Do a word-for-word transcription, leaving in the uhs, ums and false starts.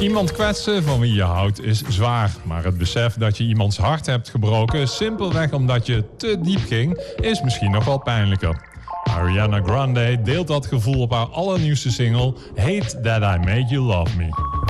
Iemand kwetsen van wie je houdt is zwaar. Maar het besef dat je iemands hart hebt gebroken, simpelweg omdat je te diep ging, is misschien nog wel pijnlijker. Ariana Grande deelt dat gevoel op haar allernieuwste single Hate That I Made You Love Me.